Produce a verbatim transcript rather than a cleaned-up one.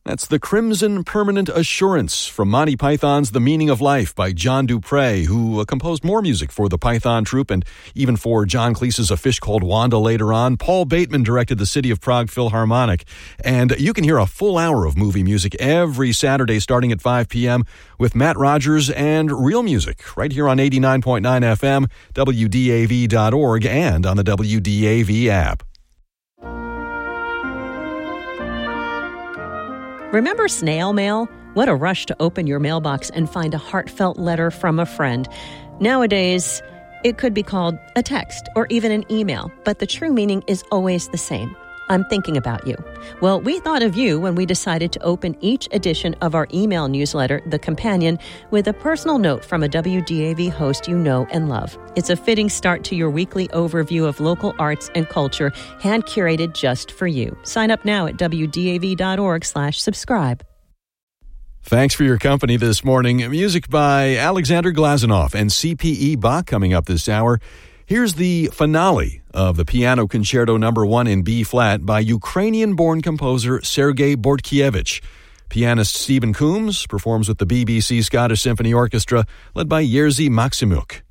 That's The Crimson Permanent Assurance from Monty Python's The Meaning of Life by John Dupre, who uh, composed more music for the Python Troupe and even for John Cleese's A Fish Called Wanda later on. Paul Bateman directed the City of Prague Philharmonic. And you can hear a full hour of movie music every Saturday starting at five p.m. with Matt Rogers and Real Music right here on eighty-nine point nine F M, W D A V dot org, and on the W D A V app. Remember snail mail? What a rush to open your mailbox and find a heartfelt letter from a friend. Nowadays, it could be called a text or even an email, but the true meaning is always the same. I'm thinking about you. Well, we thought of you when we decided to open each edition of our email newsletter, The Companion, with a personal note from a W D A V host you know and love. It's a fitting start to your weekly overview of local arts and culture, hand-curated just for you. Sign up now at W D A V dot org slash subscribe. Thanks for your company this morning. Music by Alexander Glazunov and C P E Bach coming up this hour. Here's the finale of the Piano Concerto Number One in B-flat by Ukrainian-born composer Sergei Bortkievich. Pianist Stephen Coombs performs with the B B C Scottish Symphony Orchestra, led by Jerzy Maximuk.